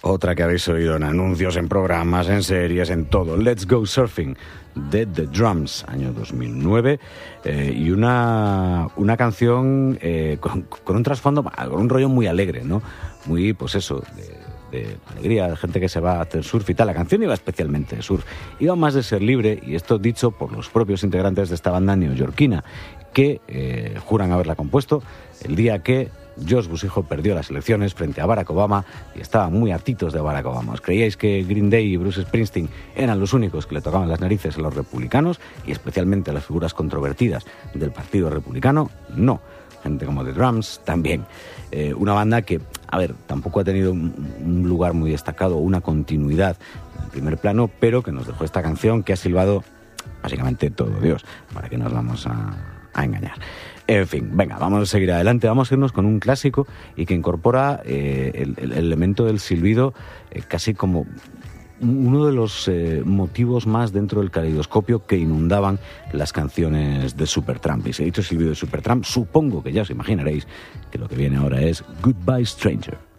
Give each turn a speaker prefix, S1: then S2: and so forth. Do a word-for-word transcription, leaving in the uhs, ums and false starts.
S1: Otra que habéis oído en anuncios, en programas, en series, en todo. Let's Go Surfing, de The Drums, año dos mil nueve. Eh, y una, una canción eh, con, con un trasfondo, con un rollo muy alegre, ¿no? Muy, pues eso, de, de alegría, de gente que se va a hacer surf y tal. La canción iba especialmente de surf. Iba más de ser libre, y esto dicho por los propios integrantes de esta banda neoyorquina, que eh, juran haberla compuesto el día que Josh Busijo perdió las elecciones frente a Barack Obama y estaban muy hartitos de Barack Obama. ¿Os creíais que Green Day y Bruce Springsteen eran los únicos que le tocaban las narices a los republicanos y especialmente a las figuras controvertidas del Partido Republicano? No. Gente como The Drums también. Eh, una banda que, a ver, tampoco ha tenido un, un lugar muy destacado, una continuidad en primer plano, pero que nos dejó esta canción que ha silbado básicamente todo Dios, para que nos vamos a, a engañar. En fin, venga, vamos a seguir adelante, vamos a irnos con un clásico y que incorpora eh, el, el elemento del silbido eh, casi como uno de los eh, motivos más dentro del caleidoscopio que inundaban las canciones de Supertramp. Y si he dicho silbido de Supertramp, supongo que ya os imaginaréis que lo que viene ahora es Goodbye Stranger.